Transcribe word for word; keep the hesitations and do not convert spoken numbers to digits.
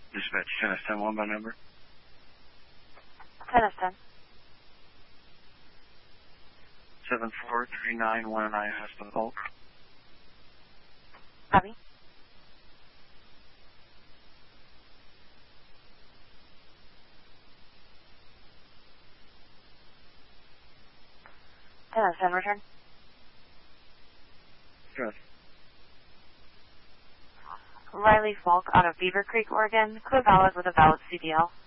Dispatch ten S ten one by number. ten S ten. seven four three nine one nine Hospital Bulk. Copy. ten S ten, return. Good. Riley Falk out of Beaver Creek, Oregon. Clear valid with a valid C D L.